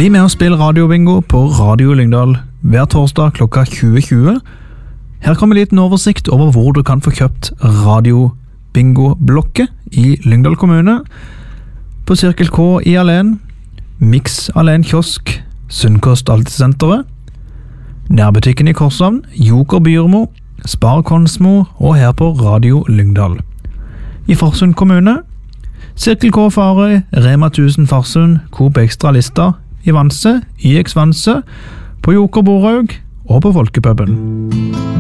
Bli med og spill radiobingo på Radio Lyngdal hver torsdag klokka 20.20. Her kommer en liten oversikt over hvor du kan få kjøpt radiobingo-blokket i Lyngdal kommune. På Cirkel K i Alen, Mix Alen kiosk, Sunnkost Altesenteret, nærbutikken i Korshavn, Joker Byrmo, Spar Konsmo og her på Radio Lyngdal. I Farsund kommune, Cirkel K Farøy, Rema 1000 Farsund, Coop Extra Lista, i Vanse, YX Vanse, på Joker Boraug og på Folkepuben.